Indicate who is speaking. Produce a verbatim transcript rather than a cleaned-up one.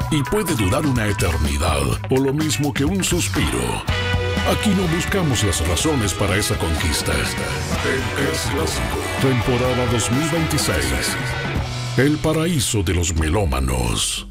Speaker 1: y puede durar una eternidad o lo mismo que un suspiro. Aquí no buscamos las razones para esa conquista. El Clásico, temporada dos mil veintiséis. El paraíso de los melómanos.